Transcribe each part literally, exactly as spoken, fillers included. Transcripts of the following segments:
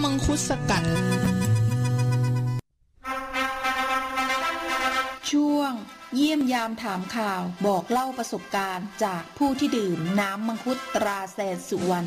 มังคุดสกัดช่วงเยี่ยมยามถามข่าวบอกเล่าประสบการณ์จากผู้ที่ดื่มน้ำมังคุดตราแสนสุวรรณ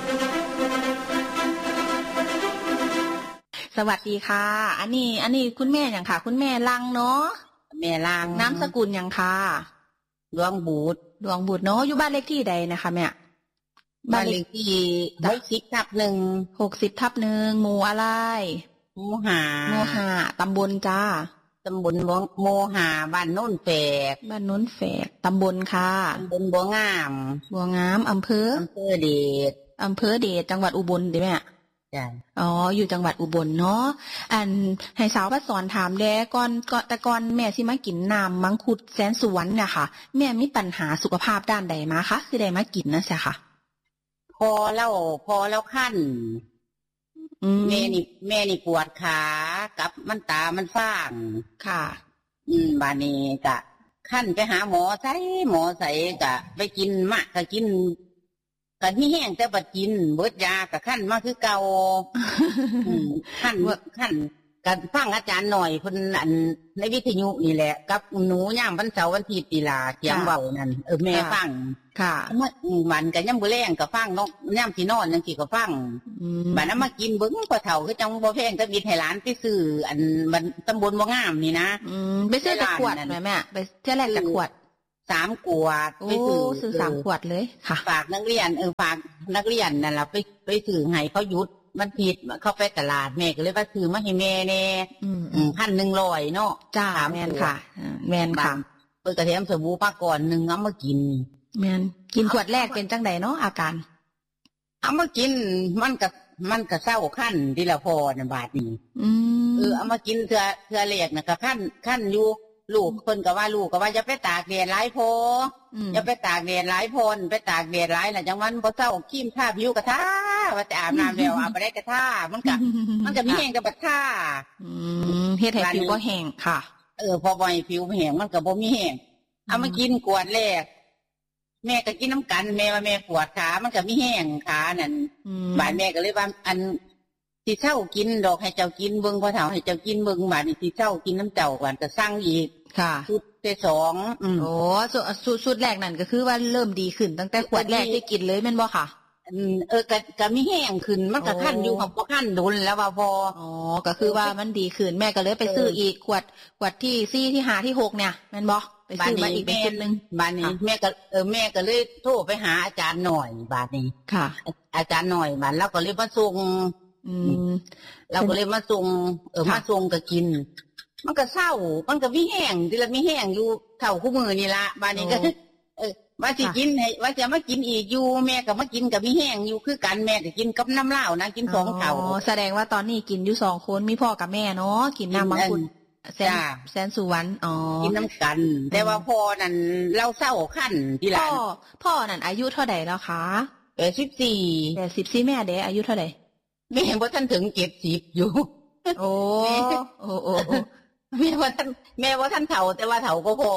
สวัสดีค่ะอันนี้อันนี้คุณแม่อย่างค่ะคุณแม่ลังเนาะแม่ลังน้ำสกุลอย่างค่ะดวงบุตรดวงบุตรเนาะอยู่บ้านเลขที่ใดนะคะแม่บ้านเลขที่หกสิบทับหนึ่งหกสิบทับหนึ่งหมู่อะไรหมู่ห้าหมู่ห้าตำบลจ้าตำบลหมู่ห้าบ้านโน้นแฝกบ้านโน้นแฝกตำบลค่ะตำบลบัวงามบัวงามอำเภออำเภอเดชอำเภอเดชจังหวัดอุบลดิแม่ใช่อ๋ออยู่จังหวัดอุบลเนาะอันให้สาวพัดสอนถามแดก่อนก่อนแต่ก่อนแม่สิมากินน้ำมังคุดแสนสุวรรณเนี่ยค่ะแม่มีปัญหาสุขภาพด้านใดมาคะคือได้มากินนั่นใช่ค่ะพอแล้วพอแล้วขั้นแม่นี่แม่นี่ปวดขากับมันตามันฟ้างค่ะอืมบานี้กะขั้นไปหาหมอใส่หมอใส่กะไปกินมะกะกินกะที่แห้งแต่บัดกินเบิดยากะขั้นมาคือเก่าขั้นขั้นกันฟังอาจารย์หน่อยคนอันในวิทยุนี่แหละกับหนูย่ามวันเสาร์วันอาทิตย์ปีลาเขียงเบานั่นเออแม่ฟังค่ะเมื่อวันกับย่ำบุแรงกับฟังนกย่ำที่นอนยังกี่กับฟังบัดนั้นมากินเบิ้งพอเฒ่าก็จังบ่แพงก็บิดให้หลานไปซื้ออันบันตำบลบ่งามนี่นะไปซื้อตะขวดแม่แม่ไปเท่าแรกตะขวดสามขวดไปซื้อซื้อสามขวดเลยค่ะฝากนักเรียนเออฝากนักเรียนนั่นแหละไปไปซื้อให้เขาหยุดมันผิดเข้าไปตลาดแม่ก็เลยว่าซื้อมาให้แม่แน่พันหนึ่งร้อยเนาะจ้าแม่นค่ะแม่นค่ะเปิดกระเทียมสบู่ป้าก่อนหนึ่งเอามากินแม่นกินขวดแรกเป็นจังไดเนาะอาการเอามากินมันกับมันกับเศร้าขั้นที่ละพอนะบาทนี้เออเอามากินเถื่อเถื่อเล็กนะกับขั้นขั้นอยู่ลูกคนก็ว่าลูกก็ว่าจะไปตากแดดหลายพอจะไปตากแดดหลายพนไปตากแดดหลายน่ะจังวันพอเศร้าขี้มท่าผิวกระท่าว่าแต่อาบน้ำแล้วอาบไปได้กระท่ามันก็มันก็มีแห้งกับกระท่าเฮ็ดให้ผิวก็แห้งค่ะเออพอบ่อยผิวแห้งมันก็บ่มีแห้งเอามากินกวดแรกแม่ก็กินน้ำกันแม่ว่าแม่ปวดขามันก็มีแห้งขานั่นบ่ายแม่ก็เลยว่าอันที่เช่ากินดอกให้เจ้ากินเบิ่งพอเฒ่าให้เจ้ากินเบิ่งบ่ายนี่ที่เช่ากินน้ำเจ้าก่อนก็สั่งอีกค่ะชุดที่สองโอ้ชุดชุดแรกนั่นก็คือว่าเริ่มดีขึ้นตั้งแต่ขวดแรกที่กินเลยแม่นบ่ค่ะเออก็ก็มีแห้งขึ้นมันก็ขั้นอยู่ของพอขั้นดุลแล้วว่าพออ๋อก็คือว่ามันดีขึ้นแม่ก็เลยไปซื้ออีกขวดขวดที่สี่ที่ห้าที่หกเนี่ยแม่นบ่ไปซื้อมาอีกเป็นชุดนึงบ้านนี้แม่ก็เออแม่ก็เลยโทรไปหาอาจารย์หน่อยบ้านนี้ค่ะอาจารย์หน่อยบ้านแล้วก็เลยมาส่งอืมเราก็เลยมาส่งเออมาส่งก็กินมันก็เศร้ามันก็มีแห้งที่ละมีแห้งอยู่เท่าคู่มือนี่ละบ้านนี้ก็เออว่าสิกินให้ว่าจะมากินอีกอยู่แม่ก็มากินกับมีแห้งอยู่คือกันแม่ก็กินกับน้ำเหล้านะกินสองเท่าแสดงว่าตอนนี้กินอยู่สองคนมีพ่อกับแม่เนาะกินน้ำมังคุดแสนแสนสุวรรณอ๋อกินน้ำกันแต่ว่าพ่อนั่นเราเศร้าขั้นที่หลังพ่อพ่อนั่นอายุเท่าไหร่แล้วคะแปดสิบสี่แปดสิบสี่แม่เด้อายุเท่าไหร่แม่ว่าท่านถึงเจ็ดสิบอยู่โอ้โอ้โอ้แม่ว่าท่านแม่ว่าท่านเฒ่าแต่ว่าเฒ่าก็พอ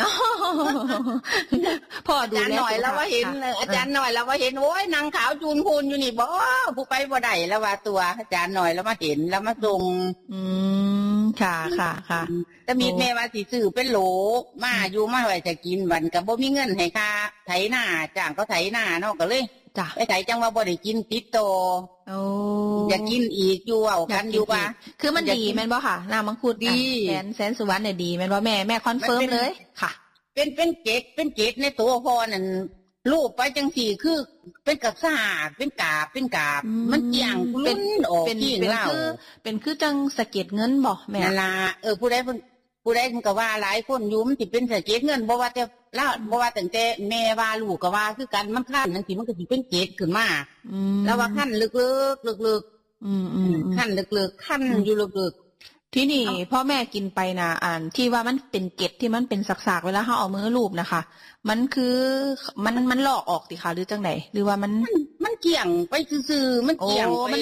พ่อดูแลหน่อยแล้วว่าเห็นอาจารย์หน่อยแล้วว่าเห็นโอ้ยนางขาวจูนพูนอยู่นี่บ่ผู้ไปบ่ได้แล้วว่าตัวอาจารย์หน่อยแล้วมาเห็นแล้วมาส่งอืมค่ะค่ะค่ะแต่มีแม่ว่าสิซื้อเป็นโหลมาอยู่มาไว้จะกินบันก็บ่มีเงินให้ค่าไถนาจ้างเขาไถนาเนาะก็เลยไปไถจังว่าบ่ได้กินติดโตโอ้อยากกินอีกอยู่เอากันอยู่ว่าคือมันดีแม่นบ่ค่ะน้ำมังคุดดีแสนแสนสุวรรณเนี่ยดีแม่นบ่แม่แม่คอนเฟิร์มเลยค่ะเป็นเป็นเกล็ดเป็นเกล็ดในตัวพ่อนั่นลูกไปจังสี่คือเป็นกระซ่าเป็นกาบเป็นกาบมันเจียงเป็นออกที่เล่าเป็นคือจังสะเก็ดเงินบ่แม่นั่นล่ะเออผู้ใดเพิ่นผู้ใดเพิ่นก็ว่าหลายคนอยู่มันสิเป็นสะเก็ดเงินบ่ว่าแต่ล่าบ่ว่าตั้งแต่แม่ว่าลูกก็ว่าคือกันมันคั่นจังซี่มันก็สิเป็นเกล็ดขึ้นมาแล้วว่าคั่นลึกๆลึกๆอืมๆคั่นลึกๆคั่นอยู่ลึกๆที่นี่พ่อแม่กินไปนะอ่านที่ว่ามันเป็นเกล็ดที่มันเป็นสักๆเวลาเฮาเอามือลูบนะคะมันคือมันมันลอกออกติค่ะหรือจังได๋หรือว่ามันมันเกี่ยงไปซื่อๆมันเกี่ยงไปมันหลุด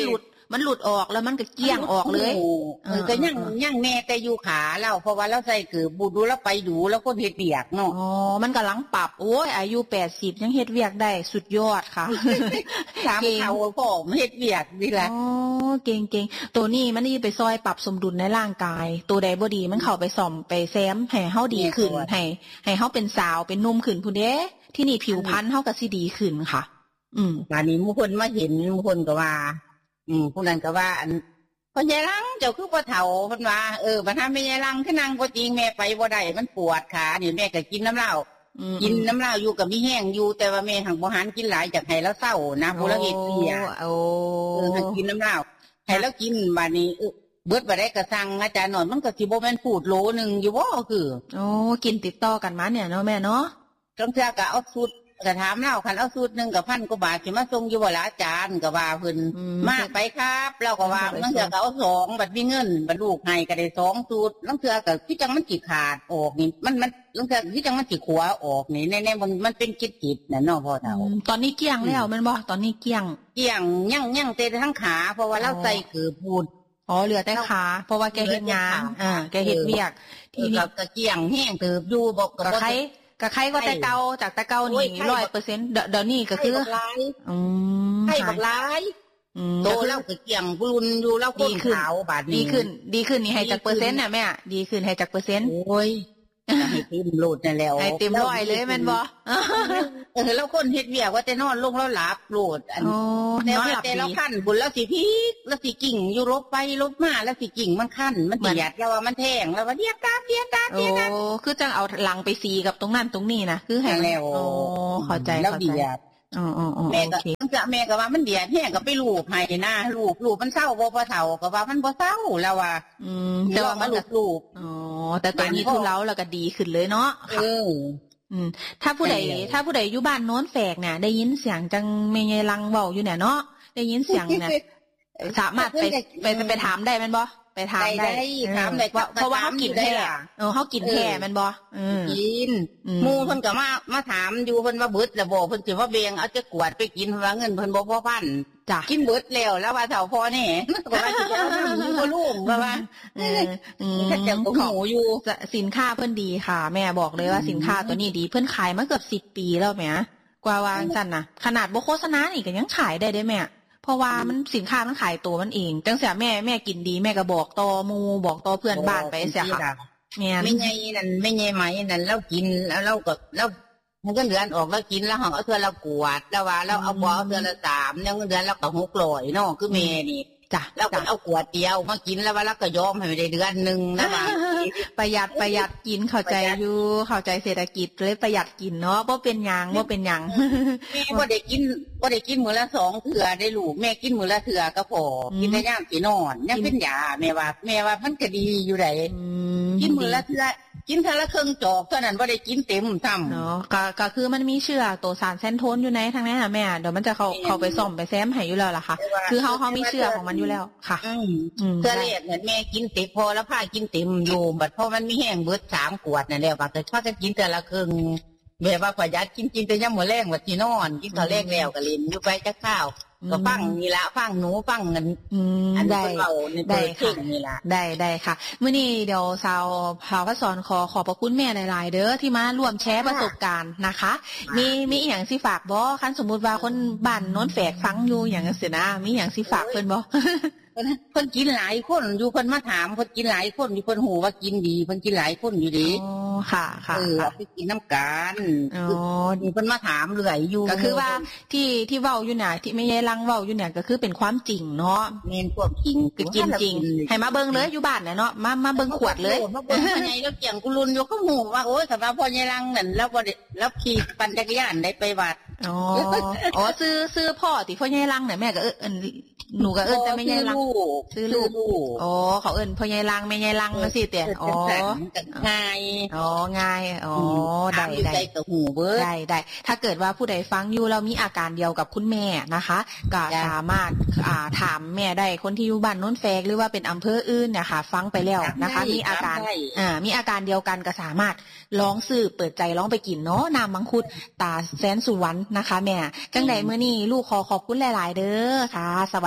มันหลุดออกแล้วมันก็เกี้ยงออกเลยเออก็ยังยังแน่แต่อยู่ขาเราเพราะว่าเราใส่คือบูดูแล้วไปดูแล้วก็เฮ็ดเวียกเนาะอ๋อมันกำลังปรับโอ้ยอายุแปดสิบยังเฮ็ดเวียกได้สุดยอดค่ะถามเขาพ่อเฮ็ดเวียกนี่แหละอ๋อเก่งๆตัวนี้มันนี่ไปซอยปรับสมดุลในร่างกายตัวใดบ่ดีมันเข้าไปซ่อมไปแซมให้เฮาดีขึ้นให้ให้เฮาเป็นสาวเป็นหนุ่มขึ้นพุ่นเด้ที่นี่ผิวพรรณเฮาก็สิดีขึ้นค่ะอืมอันนี้หมู่เพิ่นมาเห็นหมู่เพิ่นก็ว่าอืมผู้นั้นก็ว่าอันพ่อยายลังเจ้าคือบ่เฒ่าเพิ่นว่าเออบัดหาแม่ยายลังคือนั่งบ่จริงแม่ไปบ่ได้มันปวดขานี่แม่ก็กินน้ำเหล้ากินน้ำเหล้าอยู่ก็มีแห้งอยู่แต่ว่าแม่หักบ่หันกินหลายจากให้แล้วเศร้านะผู้ละเฮ็ดเสียโอ้เออให้กินน้ำเหล้าให้แล้วกินบัดนี้เออเบิดบ่ได้ก็สั่งอาจารย์หน่อยมันก็สิบ่แม่นพูดโลนึงอยู่บ่คือโอ้กินติดต่อกันมาเนี่ยเนาะแม่เนาะจังเทื่อก็เอาสูตรก็ถามเล่าคันเอาสูตรหนึ่งกับพันกว่าบาทสิมาส่งอยู่บ่ล่ะอาจารย์ก็ว่าเพิ่นมากไปครับเราก็ว่าลังเทื่อก็เอาสองบัดมีเงินบัดลูกให้ก็ได้สองสูตรลังเทื่อก็ที่จังมันสิขาดออกนี่มันมันลังเทื่อที่จังมันสิขัวออกนี่แน่ๆมันมันเป็นจิตๆน่ะเนาะพ่อเฒ่าตอนนี้เกี้ยงแล้วแม่นบ่ตอนนี้เกี้ยงเกี้ยงยังยังเตะทั้งขาเพราะว่าเราใส่คือพูดอ๋อเหลือแต่ขาเพราะว่าแกเฮ็ดงานอ่าแกเฮ็ดเวียกทีนี้ก็เกี้ยงแห้งเติบอยู่บ่ก็ใครก็ใครก็แต่เก่าจากแต่เก่านี่ ร้อยเปอร์เซ็นต์ เดี๋ยวนี้ก็คืออืมให้บักหลายโตแล้วก็เกี่ยงรุนอยู่แล้วคนขาวบาดนี้ดีขึ้นดีขึ้นนี่ให้จากเปอร์เซ็นต์น่ะแม่ดีขึ้นให้จากเปอร์เซ็นต์โอ้ยให้เต็มโลดนั่นแล้วให้เต็มร้อยเลยแม่นบ่เออแล้วคนเฮ็ดเวียกว่าแต่นอนลงแล้วหลับโลดอันแต่ว่าแต่แล้วคั่นบุญแล้วสิพีกแล้วสิกิ่งอยู่ลบไปลบมาแล้วสิกิ่งมันคั่นมันเตียดแล้วว่ามันแทงแล้วว่าเดียกาเดียกาเดียกาโอ้คือจังเอาหลังไปซีกับตรงนั้นตรงนี้นะคือให้แล้วโอ้เข้าใจเข้าใจอ๋อๆๆแม่ก็จะแม่ก็ว่ามันเดียดแห้งก็ไปลูบให้นะลูบลูบมันเศร้าบ่พอเฒ่าก็ว่ามันบ่เศร้าแล้วว่าอืมแต่ว่ามันลูบอ๋อแต่ตอนนี้ทุเลาแล้วก็ดีขึ้นเลยเนาะเอออืมถ้าผู้ใดถ้าผู้ใดอยู่บ้านโน้นแฝกเนี่ยได้ยินเสียงจังแม่ยายลังเว้าอยู่เนี่ยเนาะได้ยินเสียงเนี่ยสามารถไปไปไปถามได้แม่นบ่ไปถามได้ถามได้เพราะว่าเฮากินแท้เออเฮากินแท้แม่นบ่เออกินหมู่เพิ่นก็มามาถามอยู่เพิ่นว่าเบิดแล้วบ่เพิ่นสิว่าเบงเอาจะกวดไปกินว่าเงินเพิ่นบ่พอพันจ้ะกินเบิดแล้วแล้วว่าเฒ่าพอแน่ก็ว่าสิเอานำอยู่บ่ลุงว่าว่าเอออืมถ้าจะหมูอยู่สินค้าเพิ่นดีค่ะแม่บอกเลยว่าสินค้าตัวนี้ดีเพิ่นขายมาเกือบสิบปีแล้วแหมกว่าวางจั่นน่ะขนาดบ่โฆษณานี่ก็ยังขายได้เด้แม่เพราะว่ามันสินค้ามันขายตัวมันเองจังซี่แม่แม่กินดีแม่ก็บอกต่อหมู่บอกต่อเพื่อนบ้านไปเสียค่ะแม่ไม่ใหญ่นั่นไม่ใหญ่ไหมนั่นเรากินแล้วเราก็แล้วเงินเดือนออกแล้วกินแล้วเฮาเอาเทื่อละกวดแล้วว่าเราเอาบ่เอาเทื่อละสามแล้วเงินเดือนเราก็หกร้อยเนาะคือแม่นี่จ้ะแล้วก็เอากวดเดียวมากินแล้วว่าเราก็ยอมให้ได้เดือนนึงนะว่าประหยัดประหยัดกินเข้าใจอยู่เข้าใจเศรษฐกิจเลยประหยัดกินเนาะบ่เป็นหยังบ่เป็นหยังแม่บ่ได้กินบ่ได้กินมื้อละสองเทื่อได้ลูกแม่กินมื้อละเทื่อก็พอกินได้ยามสินอนยังเป็นยาแม่ว่าแม่ว่ามันก็ดีอยู่ได้กินมื้อละเทื่อกินเท่าละครึ่งจอกเท่านั้นบ่ได้กินเต็มซ้ำเนาะก็ก็คือมันมีเชื้อตัวสารแซนโทนอยู่ในทางนั้นน่ะแม่เดี๋ยวมันจะเข้าเข้าไปซ่อมไปแซมให้อยู่แล้วล่ะค่ะคือเฮาเฮามีเชื้อของมันอยู่แล้วค่ะอืมเทื่อแรกเนี่ยแม่กินเต็มพอแล้วพากินเต็มอยู่บัดพอมันมีแห้งเบิดสามขวดนั่นแล้วว่าแต่พากันกินแต่ละครึ่งแบบว่าประหยัดกินกินแต่ยามมื้อแลงว่าสินอนกินข้าวแลงแล้วก็เล่นอยู่ไปจักข้าวก็ฟังนี่ละฟังหนูฟังเงินอันได้ได้ค่ะได้ได้ค่ะมื้อนี้เดี๋ยวสาวภาวสอนขอขอบพระคุณแม่หลายๆเด้อที่มาร่วมแชร์ประสบการณ์นะคะมีมีอีหยังสิฝากบ่คันสมมุติว่าคนบ้านโน้นแฝกฟังอยู่หยังจังซี่นะมีหยังสิฝากเพิ่นบ่เพิ่นกินหลายคนอยู่เพิ่นมาถามเพิ่นกินหลายคนอยู่เพิ่นหูว่ากินดีเพิ่นกินหลายคนอยู่ดีอ๋อค่ะค่ะเออเอาไปกินน้ำกันอ๋อนี่เพิ่นมาถามเรื่อยอยู่ก็คือว่าที่ที่เว้าอยู่น่ะที่แม่ยายลังเว้าอยู่เนี่ยก็คือเป็นความจริงเนาะแม่นความจริงคือจริงๆให้มาเบิ่งเลยอยู่บ้านน่ะเนาะมามาเบิ่งขวดเลยมาเบิ่งพ่อใหญ่แล้วเกี่ยงกุลุนอยู่ก็หูว่าโอ๊ยสำหรับพ่อใหญ่ลังนั่นแล้วบ่ได้แล้วขี่ปั่นจักรยานได้ไปวัดอ๋ออ๋อซื้อซื้อพ่อติพ่อใหญ่ลังน่ะแม่ก็เอิ้นหนูก็เอิ้นแต่แม่ใหญ่ลังซื้อลูกอ๋อเขาเอิ้นพ่อใหญ่ลังแม่ใหญ่ลังจังซี่ติอ๋อง่ายอ๋อง่ายอ๋อได้ได้ได้ได้ถ้าเกิดว่าผู้ใดฟังอยู่แล้วมีอาการเดียวกับคุณแม่นะคะก็สามารถอ่าถามแม่ได้คนที่อยู่บ้านโน้นแฝกหรือว่าเป็นอำเภออื่นเนี่ยค่ะฟังไปแล้วนะคะมีอาการอ่ามีอาการเดียวกันก็สามารถลองซื้อเปิดใจลองไปกินเนาะน้ำมังคุดตาแสนสุวรรณนะคะแม่จังใดมื้อนี้ลูกขอขอบคุณหลายๆเด้อค่ะสวัส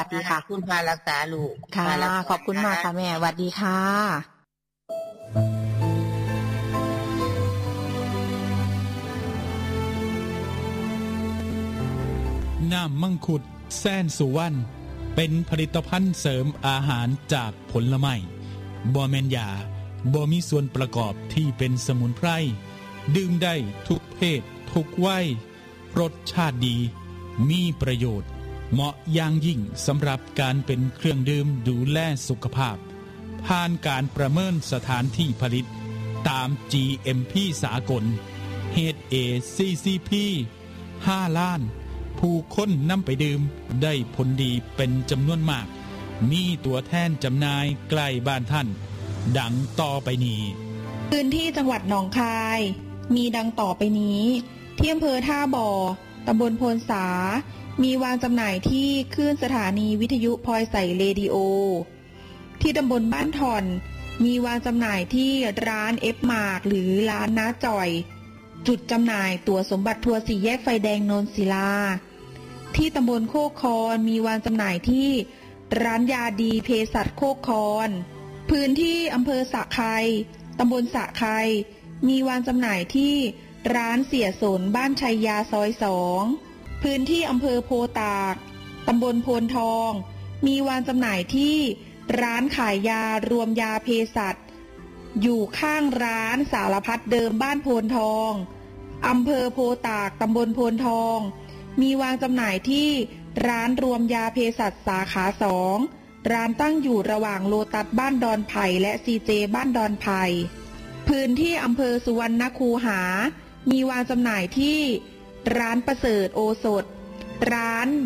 ดีค่ะคุณพารักษาลูกค่ะขอบคุณมากค่ะแม่สวัสดีค่ะน้ำมังคุดแสนสุวรรณเป็นผลิตภัณฑ์เสริมอาหารจากผลไม้บ่แม่นยาบ่มีส่วนประกอบที่เป็นสมุนไพรดื่มได้ทุกเพศทุกวัยรสชาติดีมีประโยชน์เหมาะอย่างยิ่งสำหรับการเป็นเครื่องดื่มดูแลสุขภาพผ่านการประเมินสถานที่ผลิตตาม จี เอ็ม พี สากล เอช เอ ซี ซี พี ห้าล้านผู้คนนำไปดื่มได้ผลดีเป็นจำนวนมากมีตัวแทนจำหน่ายใกล้บ้านท่านดังต่อไปนี้พื้นที่จังหวัดหนองคายมีดังต่อไปนี้ที่อำเภอท่าบ่อตำบลโพนสามีวางจำหน่ายที่คลื่นสถานีวิทยุพลอยใสเรดิโอที่ตำบลบ้านถ่อนมีวางจำหน่ายที่ร้านเอฟมาร์กหรือร้านน้าจ่อยจุดจำหน่ายตั๋วสมบัติทัวร์สี่แยกไฟแดงโนนศิลาที่ตำบลโคกคอนมีวางจำหน่ายที่ร้านยาดีเภสัชโคกคอนพื้นที่อำเภอสะไคร้ตำบลสะไคร้มีวางจำหน่ายที่ร้านเสียสนบ้านชัยยาซอยสองพื้นที่อำเภอโพตากตำบลโพนทองมีวางจำหน่ายที่ร้านขายยารวมยาเภสัชอยู่ข้างร้านสารพัดเดิมบ้านโพนทองอำเภอโพตากตำบลโพนทองมีวางจำหน่ายที่ร้านรวมยาเภสัชสาขาสองร้านตั้งอยู่ระหว่างโลตัสบ้านดอนไผ่และซีเจบ้านดอนไผ่พื้นที่อำเภอสุวรรณคูหามีวางจำหน่ายที่ร้านประเสริฐโอสถร้าน